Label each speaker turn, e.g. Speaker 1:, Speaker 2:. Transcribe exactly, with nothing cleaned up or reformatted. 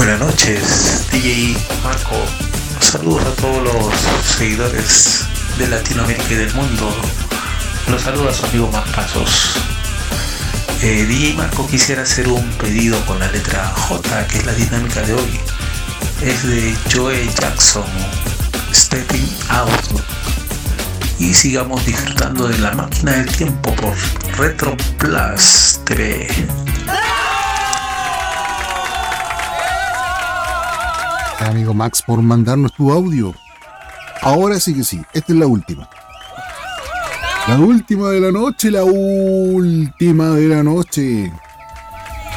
Speaker 1: Buenas noches, D J Marco. Saludos a todos los seguidores de Latinoamérica y del mundo. Los saluda su amigo Más Pasos. Eh, D J Marco, quisiera hacer un pedido con la letra J, que es la dinámica de hoy. Es de Joe Jackson, Stepping Out. Y sigamos disfrutando de la máquina del tiempo por Retro Plus T V.
Speaker 2: Amigo Max, por mandarnos tu audio. Ahora sí que sí, esta es la última. La última de la noche, la última de la noche.